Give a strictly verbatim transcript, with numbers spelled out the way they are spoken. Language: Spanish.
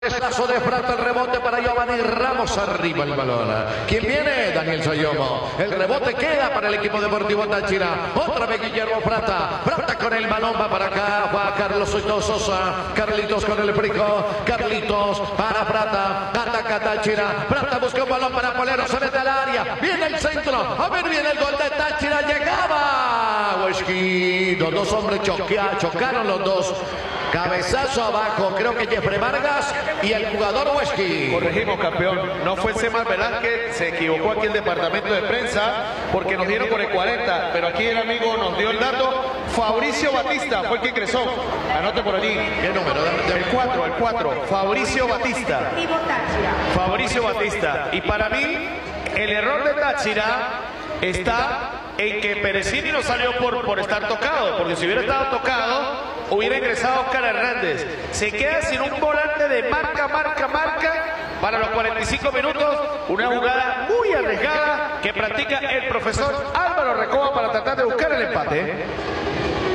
Cabezazo de Prata, el rebote para Giovanni Ramos, arriba el balón. ¿Quién viene? Daniel Sayomo. El rebote queda para el equipo deportivo Táchira. Otra vez Guillermo Prata. Prata con el balón, va para acá. Va Carlos Sosa. Carlitos con el frico. Carlitos para Prata. Ataca Táchira. Prata busca un balón para Polero. Se mete al área. Viene el centro. A ver, viene el gol de Táchira. Llegaba Huesqui. Los dos hombres choquea, chocaron los dos. Cabezazo abajo, creo que Jeffrey Vargas y el jugador Huesqui. Corregimos, campeón. No fue Semar Velázquez, se equivocó aquí el departamento de prensa porque nos dieron por el cuarenta, pero aquí el amigo nos dio el dato. Fabricio Batista fue el que ingresó. Anote por allí. ¿Qué número? El cuatro, el cuatro. Fabricio Batista. Fabricio Batista. Y para mí, el error de Táchira está en que Perecini no salió por, por estar tocado, porque si hubiera estado tocado, hubiera ingresado Oscar Hernández. Se queda sin un volante de marca, marca, marca para los cuarenta y cinco minutos. Una jugada muy arriesgada que practica el profesor Álvaro Recoba para tratar de buscar el empate.